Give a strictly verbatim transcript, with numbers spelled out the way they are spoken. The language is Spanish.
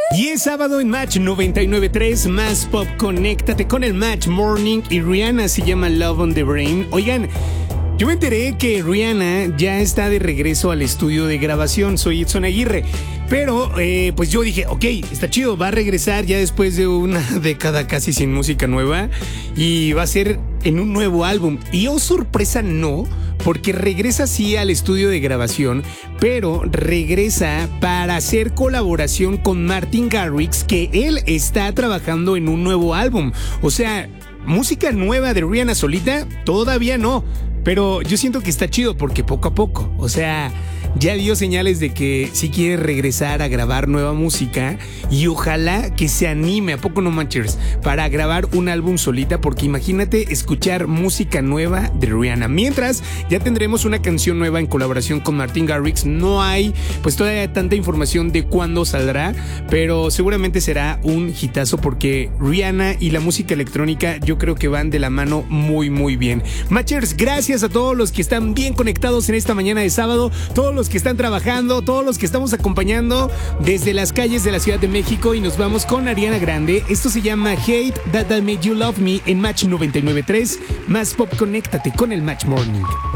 Y es sábado en Match noventa y nueve punto tres, más pop, conéctate con el Match Morning y Rihanna se llama Love on the Brain. Oigan, yo me enteré que Rihanna ya está de regreso al estudio de grabación. Soy Edson Aguirre. Pero, eh, pues yo dije, ok, está chido, va a regresar ya después de una década casi sin música nueva y va a ser en un nuevo álbum. Y oh, sorpresa, no, porque regresa sí al estudio de grabación, pero regresa para hacer colaboración con Martin Garrix, que él está trabajando en un nuevo álbum. O sea, música nueva de Rihanna solita, todavía no. Pero yo siento que está chido porque poco a poco, o sea, ya dio señales de que sí quiere regresar a grabar nueva música y ojalá que se anime, ¿a poco no, Manchers? Para grabar un álbum solita, porque imagínate escuchar música nueva de Rihanna. Mientras, ya tendremos una canción nueva en colaboración con Martin Garrix. No hay pues todavía tanta información de cuándo saldrá, pero seguramente será un hitazo porque Rihanna y la música electrónica yo creo que van de la mano muy muy bien. Manchers, gracias a todos los que están bien conectados en esta mañana de sábado, todos los que están trabajando, todos los que estamos acompañando desde las calles de la Ciudad de México, y nos vamos con Ariana Grande. Esto se llama Hate That I Made You Love Me en Match noventa y nueve punto tres, más pop, conéctate con el Match Morning.